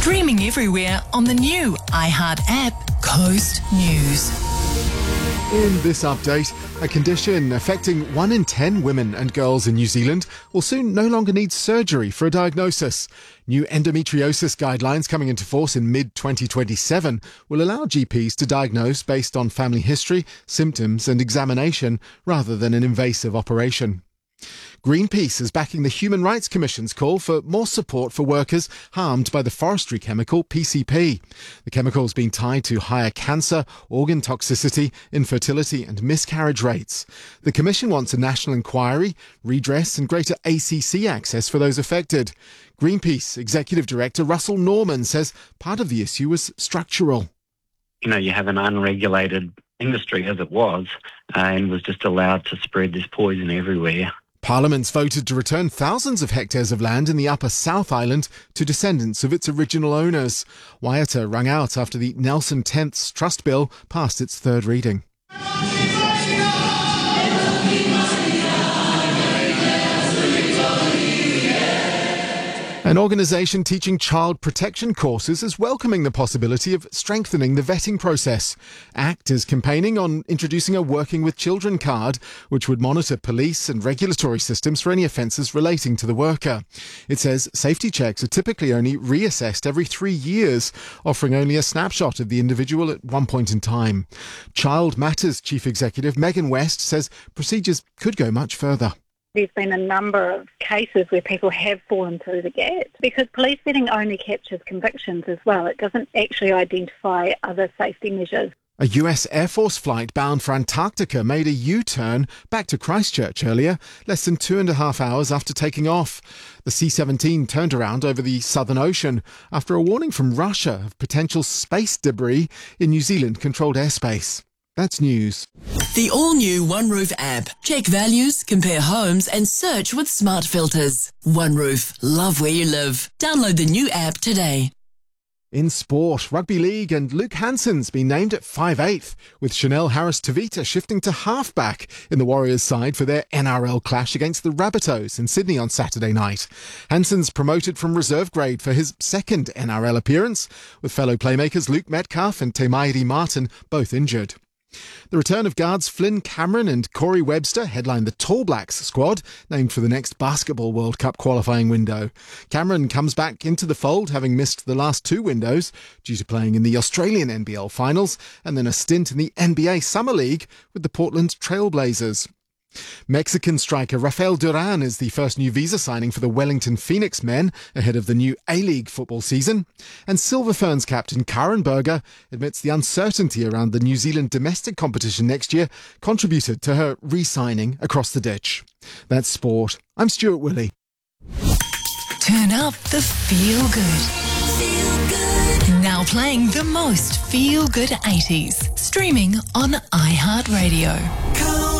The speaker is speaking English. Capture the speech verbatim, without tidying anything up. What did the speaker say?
Streaming everywhere on the new iHeart app, Coast News. In this update, a condition affecting one in ten women and girls in New Zealand will soon no longer need surgery for a diagnosis. New endometriosis guidelines coming into force in mid twenty twenty-seven will allow G Ps to diagnose based on family history, symptoms and examination rather than an invasive operation. Greenpeace is backing the Human Rights Commission's call for more support for workers harmed by the forestry chemical P C P. The chemical has been tied to higher cancer, organ toxicity, infertility and miscarriage rates. The Commission wants a national inquiry, redress and greater A C C access for those affected. Greenpeace Executive Director Russell Norman says part of the issue was structural. You know, you have an unregulated industry as it was uh, and was just allowed to spread this poison everywhere. Parliament's voted to return thousands of hectares of land in the Upper South Island to descendants of its original owners. Waiata rung out after the Nelson Tenth's Trust Bill passed its third reading. An organisation teaching child protection courses is welcoming the possibility of strengthening the vetting process. ACT is campaigning on introducing a Working with Children card, which would monitor police and regulatory systems for any offences relating to the worker. It says safety checks are typically only reassessed every three years, offering only a snapshot of the individual at one point in time. Child Matters Chief Executive Megan West says procedures could go much further. There's been a number of cases where people have fallen through the gaps because police vetting only captures convictions as well. It doesn't actually identify other safety measures. A U S Air Force flight bound for Antarctica made a U-turn back to Christchurch earlier, less than two and a half hours after taking off. The C seventeen turned around over the Southern Ocean after a warning from Russia of potential space debris in New Zealand-controlled airspace. That's news. The all-new OneRoof app. Check values, compare homes and search with smart filters. OneRoof. Love where you live. Download the new app today. In sport, Rugby League and Luke Hansen's been named at five eighth, with Chanel Harris-Tavita shifting to halfback in the Warriors side for their N R L clash against the Rabbitohs in Sydney on Saturday night. Hansen's promoted from reserve grade for his second N R L appearance, with fellow playmakers Luke Metcalf and Te Maire Martin both injured. The return of guards Flynn Cameron and Corey Webster headline the Tall Blacks squad, named for the next Basketball World Cup qualifying window. Cameron comes back into the fold, having missed the last two windows due to playing in the Australian N B L finals and then a stint in the N B A Summer League with the Portland Trailblazers. Mexican striker Rafael Duran is the first new visa signing for the Wellington Phoenix men ahead of the new A-League football season. And Silver Ferns captain Karen Berger admits the uncertainty around the New Zealand domestic competition next year contributed to her re-signing across the ditch. That's sport. I'm Stuart Willey. Turn up the feel good. Feel good. Now playing the most feel good eighties. Streaming on iHeartRadio.